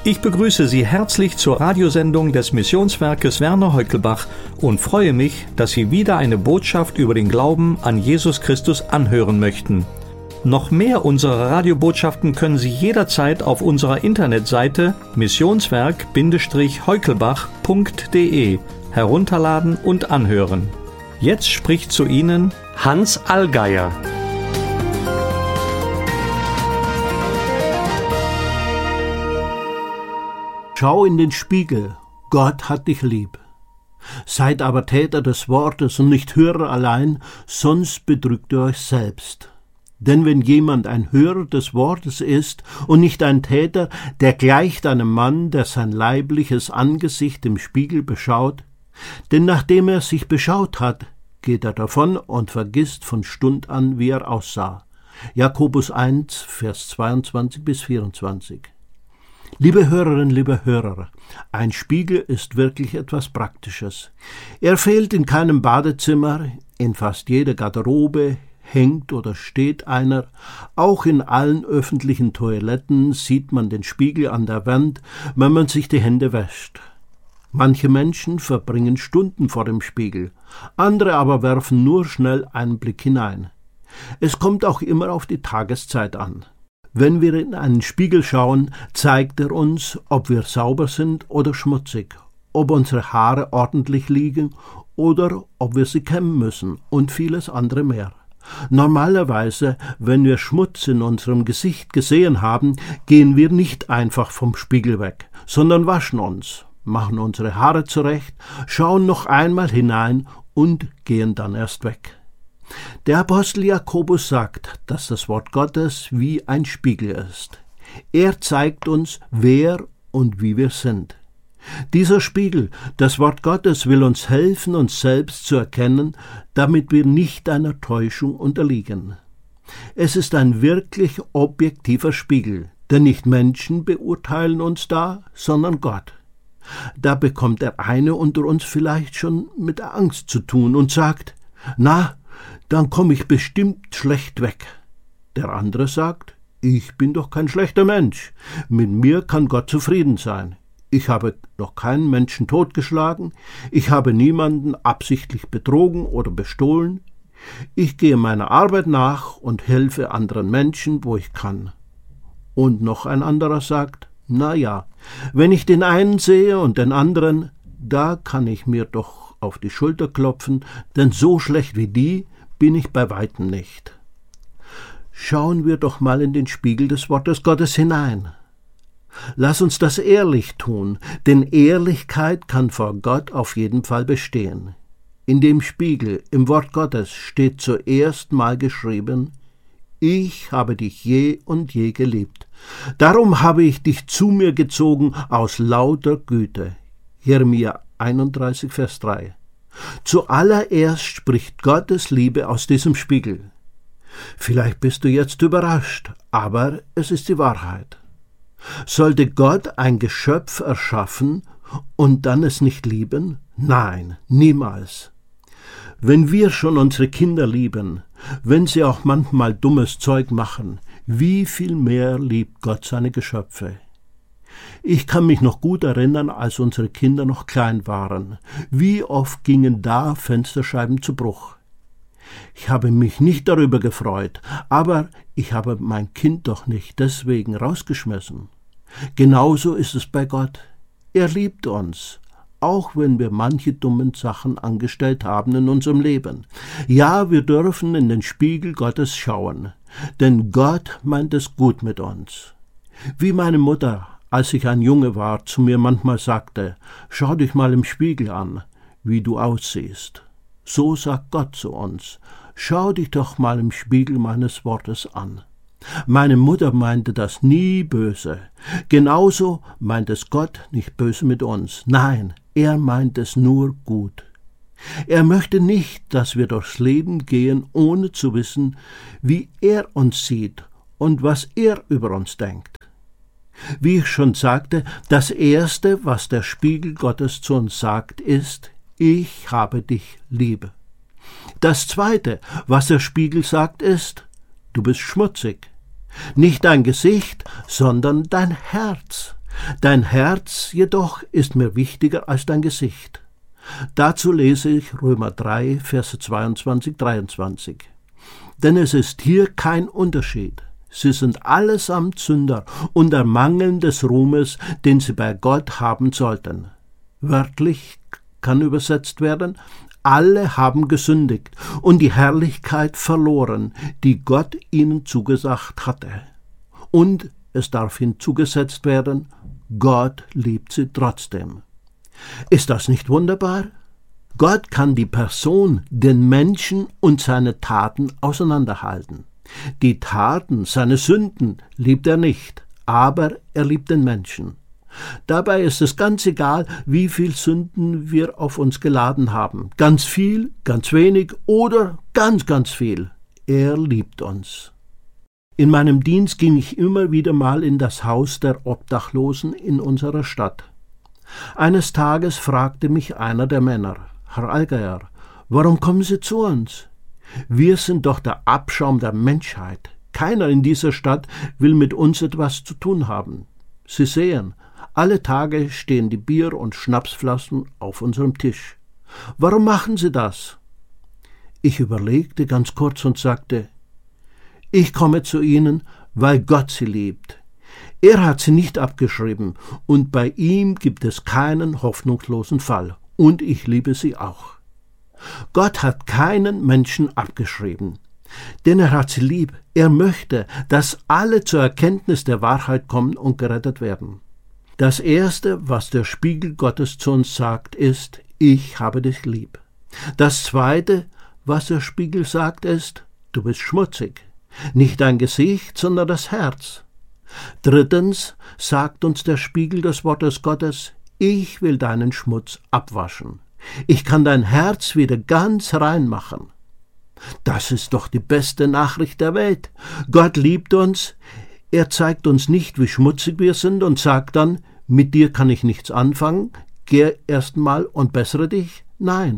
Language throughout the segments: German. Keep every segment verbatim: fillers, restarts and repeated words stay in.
Ich begrüße Sie herzlich zur Radiosendung des Missionswerkes Werner Heukelbach und freue mich, dass Sie wieder eine Botschaft über den Glauben an Jesus Christus anhören möchten. Noch mehr unserer Radiobotschaften können Sie jederzeit auf unserer Internetseite missionswerk Heukelbach punkt de herunterladen und anhören. Jetzt spricht zu Ihnen Hans Allgeier. Schau in den Spiegel, Gott hat dich lieb. Seid aber Täter des Wortes und nicht Hörer allein, sonst betrügt ihr euch selbst. Denn wenn jemand ein Hörer des Wortes ist und nicht ein Täter, der gleicht einem Mann, der sein leibliches Angesicht im Spiegel beschaut. Denn nachdem er sich beschaut hat, geht er davon und vergisst von Stund an, wie er aussah. Jakobus eins, Vers zweiundzwanzig bis vierundzwanzig. Liebe Hörerinnen, liebe Hörer, ein Spiegel ist wirklich etwas Praktisches. Er fehlt in keinem Badezimmer, in fast jeder Garderobe hängt oder steht einer. Auch in allen öffentlichen Toiletten sieht man den Spiegel an der Wand, wenn man sich die Hände wäscht. Manche Menschen verbringen Stunden vor dem Spiegel, andere aber werfen nur schnell einen Blick hinein. Es kommt auch immer auf die Tageszeit an. Wenn wir in einen Spiegel schauen, zeigt er uns, ob wir sauber sind oder schmutzig, ob unsere Haare ordentlich liegen oder ob wir sie kämmen müssen und vieles andere mehr. Normalerweise, wenn wir Schmutz in unserem Gesicht gesehen haben, gehen wir nicht einfach vom Spiegel weg, sondern waschen uns, machen unsere Haare zurecht, schauen noch einmal hinein und gehen dann erst weg. Der Apostel Jakobus sagt, dass das Wort Gottes wie ein Spiegel ist. Er zeigt uns, wer und wie wir sind. Dieser Spiegel, das Wort Gottes, will uns helfen, uns selbst zu erkennen, damit wir nicht einer Täuschung unterliegen. Es ist ein wirklich objektiver Spiegel, denn nicht Menschen beurteilen uns da, sondern Gott. Da bekommt der eine unter uns vielleicht schon mit Angst zu tun und sagt, na, dann komme ich bestimmt schlecht weg. Der andere sagt, ich bin doch kein schlechter Mensch, mit mir kann Gott zufrieden sein. Ich habe noch keinen Menschen totgeschlagen, ich habe niemanden absichtlich betrogen oder bestohlen. Ich gehe meiner Arbeit nach und helfe anderen Menschen, wo ich kann. Und noch ein anderer sagt, na ja, wenn ich den einen sehe und den anderen, da kann ich mir doch auf die Schulter klopfen, denn so schlecht wie die bin ich bei weitem nicht. Schauen wir doch mal in den Spiegel des Wortes Gottes hinein. Lass uns das ehrlich tun, denn Ehrlichkeit kann vor Gott auf jeden Fall bestehen. In dem Spiegel, im Wort Gottes, steht zuerst mal geschrieben, ich habe dich je und je geliebt. Darum habe ich dich zu mir gezogen aus lauter Güte. Jeremia einunddreißig, Vers drei. Zuallererst spricht Gottes Liebe aus diesem Spiegel. Vielleicht bist du jetzt überrascht, aber es ist die Wahrheit. Sollte Gott ein Geschöpf erschaffen und dann es nicht lieben? Nein, niemals. Wenn wir schon unsere Kinder lieben, wenn sie auch manchmal dummes Zeug machen, wie viel mehr liebt Gott seine Geschöpfe? Ich kann mich noch gut erinnern, als unsere Kinder noch klein waren. Wie oft gingen da Fensterscheiben zu Bruch? Ich habe mich nicht darüber gefreut, aber ich habe mein Kind doch nicht deswegen rausgeschmissen. Genauso ist es bei Gott. Er liebt uns, auch wenn wir manche dummen Sachen angestellt haben in unserem Leben. Ja, wir dürfen in den Spiegel Gottes schauen, denn Gott meint es gut mit uns. Wie meine Mutter, als ich ein Junge war, zu mir manchmal sagte, schau dich mal im Spiegel an, wie du aussiehst. So sagt Gott zu uns, schau dich doch mal im Spiegel meines Wortes an. Meine Mutter meinte das nie böse. Genauso meint es Gott nicht böse mit uns. Nein, er meint es nur gut. Er möchte nicht, dass wir durchs Leben gehen, ohne zu wissen, wie er uns sieht und was er über uns denkt. Wie ich schon sagte, das Erste, was der Spiegel Gottes zu uns sagt, ist, ich habe dich lieb. Das Zweite, was der Spiegel sagt, ist, du bist schmutzig. Nicht dein Gesicht, sondern dein Herz. Dein Herz jedoch ist mir wichtiger als dein Gesicht. Dazu lese ich Römer drei, Verse zweiundzwanzig, dreiundzwanzig. Denn es ist hier kein Unterschied. Sie sind allesamt Sünder und ermangeln des Ruhmes, den sie bei Gott haben sollten. Wörtlich kann übersetzt werden, alle haben gesündigt und die Herrlichkeit verloren, die Gott ihnen zugesagt hatte. Und es darf hinzugesetzt werden, Gott liebt sie trotzdem. Ist das nicht wunderbar? Gott kann die Person, den Menschen und seine Taten auseinanderhalten. Die Taten, seine Sünden liebt er nicht, aber er liebt den Menschen. Dabei ist es ganz egal, wie viel Sünden wir auf uns geladen haben. Ganz viel, ganz wenig oder ganz, ganz viel. Er liebt uns. In meinem Dienst ging ich immer wieder mal in das Haus der Obdachlosen in unserer Stadt. Eines Tages fragte mich einer der Männer, Herr Allgeier, warum kommen Sie zu uns? Wir sind doch der Abschaum der Menschheit. Keiner in dieser Stadt will mit uns etwas zu tun haben. Sie sehen, alle Tage stehen die Bier- und Schnapsflaschen auf unserem Tisch. Warum machen Sie das? Ich überlegte ganz kurz und sagte, ich komme zu Ihnen, weil Gott Sie liebt. Er hat Sie nicht abgeschrieben und bei ihm gibt es keinen hoffnungslosen Fall. Und ich liebe Sie auch. Gott hat keinen Menschen abgeschrieben, denn er hat sie lieb. Er möchte, dass alle zur Erkenntnis der Wahrheit kommen und gerettet werden. Das Erste, was der Spiegel Gottes zu uns sagt, ist, ich habe dich lieb. Das Zweite, was der Spiegel sagt, ist, du bist schmutzig. Nicht dein Gesicht, sondern das Herz. Drittens sagt uns der Spiegel des Wortes Gottes, ich will deinen Schmutz abwaschen. Ich kann dein Herz wieder ganz rein machen. Das ist doch die beste Nachricht der Welt. Gott liebt uns. Er zeigt uns nicht, wie schmutzig wir sind und sagt dann, mit dir kann ich nichts anfangen, geh erst mal und bessere dich. Nein,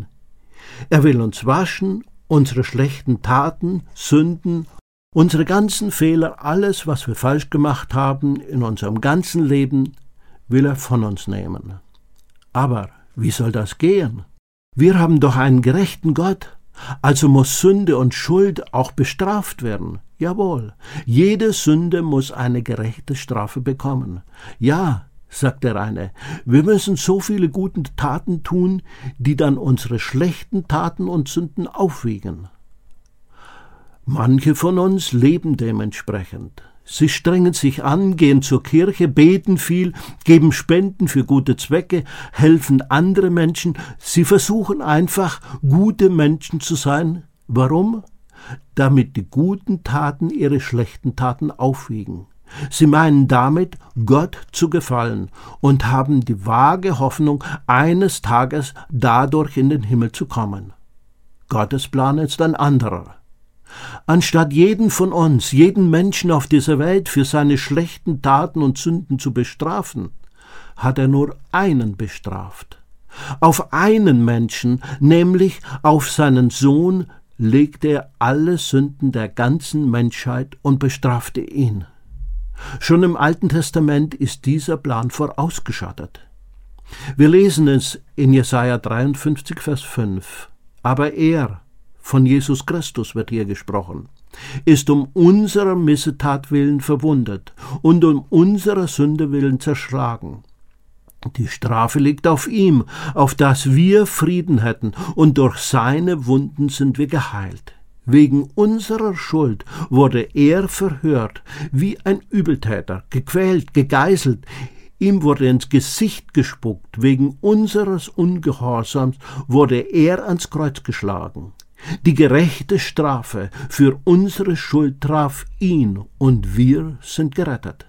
er will uns waschen, unsere schlechten Taten, Sünden, unsere ganzen Fehler, alles, was wir falsch gemacht haben in unserem ganzen Leben, will er von uns nehmen. Aber wie soll das gehen? Wir haben doch einen gerechten Gott. Also muss Sünde und Schuld auch bestraft werden. Jawohl, jede Sünde muss eine gerechte Strafe bekommen. Ja, sagt der eine, wir müssen so viele gute Taten tun, die dann unsere schlechten Taten und Sünden aufwiegen. Manche von uns leben dementsprechend. Sie strengen sich an, gehen zur Kirche, beten viel, geben Spenden für gute Zwecke, helfen andere Menschen. Sie versuchen einfach, gute Menschen zu sein. Warum? Damit die guten Taten ihre schlechten Taten aufwiegen. Sie meinen damit, Gott zu gefallen und haben die vage Hoffnung, eines Tages dadurch in den Himmel zu kommen. Gottes Plan ist ein anderer. Anstatt jeden von uns, jeden Menschen auf dieser Welt für seine schlechten Taten und Sünden zu bestrafen, hat er nur einen bestraft. Auf einen Menschen, nämlich auf seinen Sohn, legte er alle Sünden der ganzen Menschheit und bestrafte ihn. Schon im Alten Testament ist dieser Plan vorausgeschattet. Wir lesen es in Jesaja dreiundfünfzig, Vers fünf. Aber er, von Jesus Christus wird hier gesprochen, ist um unserer Missetat willen verwundet und um unserer Sünde willen zerschlagen. Die Strafe liegt auf ihm, auf dass wir Frieden hätten, und durch seine Wunden sind wir geheilt. Wegen unserer Schuld wurde er verhört, wie ein Übeltäter, gequält, gegeißelt. Ihm wurde ins Gesicht gespuckt, wegen unseres Ungehorsams wurde er ans Kreuz geschlagen. Die gerechte Strafe für unsere Schuld traf ihn, und wir sind gerettet.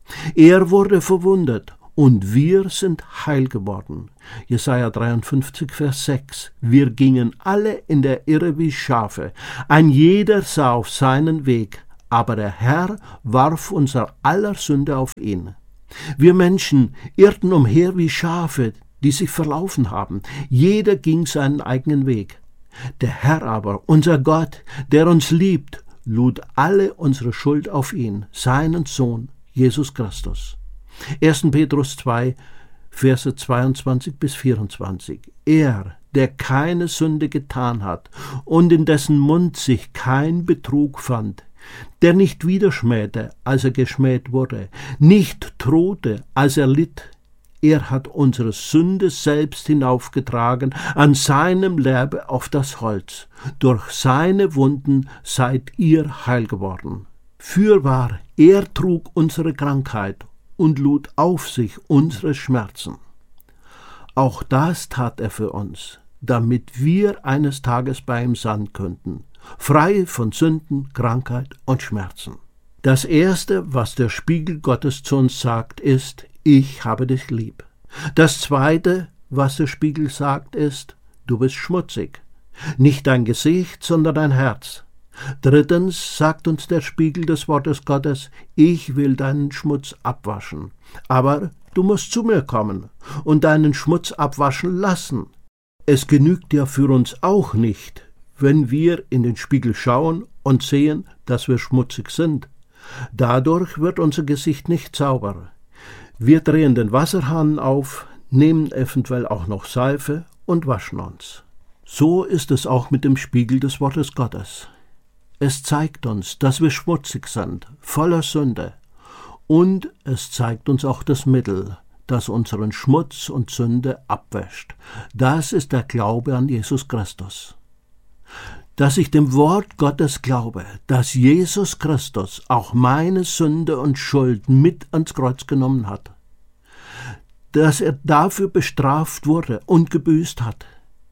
Er wurde verwundet, und wir sind heil geworden. Jesaja dreiundfünfzig, Vers sechs. Wir gingen alle in der Irre wie Schafe. Ein jeder sah auf seinen Weg, aber der Herr warf unser aller Sünde auf ihn. Wir Menschen irrten umher wie Schafe, die sich verlaufen haben. Jeder ging seinen eigenen Weg. Der Herr aber, unser Gott, der uns liebt, lud alle unsere Schuld auf ihn, seinen Sohn, Jesus Christus. erster Petrus zwei, Verse zweiundzwanzig bis vierundzwanzig. Er, der keine Sünde getan hat und in dessen Mund sich kein Betrug fand, der nicht widerschmähte, als er geschmäht wurde, nicht drohte, als er litt, er hat unsere Sünde selbst hinaufgetragen an seinem Leibe auf das Holz. Durch seine Wunden seid ihr heil geworden. Fürwahr, er trug unsere Krankheit und lud auf sich unsere Schmerzen. Auch das tat er für uns, damit wir eines Tages bei ihm sein könnten, frei von Sünden, Krankheit und Schmerzen. Das Erste, was der Spiegel Gottes zu uns sagt, ist: Ich habe dich lieb. Das Zweite, was der Spiegel sagt, ist: Du bist schmutzig. Nicht dein Gesicht, sondern dein Herz. Drittens sagt uns der Spiegel des Wortes Gottes: Ich will deinen Schmutz abwaschen. Aber du musst zu mir kommen und deinen Schmutz abwaschen lassen. Es genügt ja für uns auch nicht, wenn wir in den Spiegel schauen und sehen, dass wir schmutzig sind. Dadurch wird unser Gesicht nicht sauber. Wir drehen den Wasserhahn auf, nehmen eventuell auch noch Seife und waschen uns. So ist es auch mit dem Spiegel des Wortes Gottes. Es zeigt uns, dass wir schmutzig sind, voller Sünde. Und es zeigt uns auch das Mittel, das unseren Schmutz und Sünde abwäscht. Das ist der Glaube an Jesus Christus. Dass ich dem Wort Gottes glaube, dass Jesus Christus auch meine Sünde und Schuld mit ans Kreuz genommen hat. Dass er dafür bestraft wurde und gebüßt hat.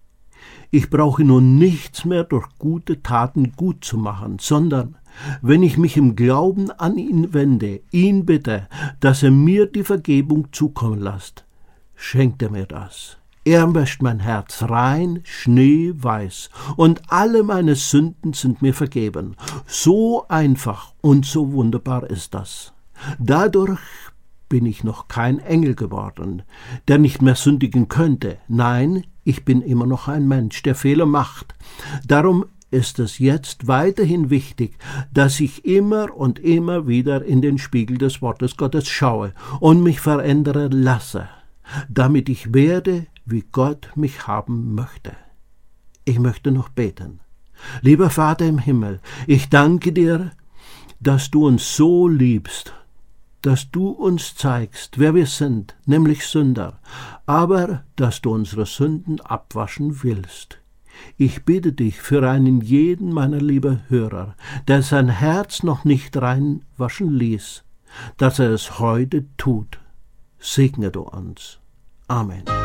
Ich brauche nun nichts mehr durch gute Taten gut zu machen, sondern wenn ich mich im Glauben an ihn wende, ihn bitte, dass er mir die Vergebung zukommen lässt, schenkt er mir das. Er wäscht mein Herz rein, schneeweiß, und alle meine Sünden sind mir vergeben. So einfach und so wunderbar ist das. Dadurch bin ich noch kein Engel geworden, der nicht mehr sündigen könnte. Nein, ich bin immer noch ein Mensch, der Fehler macht. Darum ist es jetzt weiterhin wichtig, dass ich immer und immer wieder in den Spiegel des Wortes Gottes schaue und mich verändere lasse, damit ich werde, wie Gott mich haben möchte. Ich möchte noch beten. Lieber Vater im Himmel, ich danke dir, dass du uns so liebst, dass du uns zeigst, wer wir sind, nämlich Sünder, aber dass du unsere Sünden abwaschen willst. Ich bitte dich für einen jeden meiner lieben Hörer, der sein Herz noch nicht reinwaschen ließ, dass er es heute tut. Segne du uns. Amen.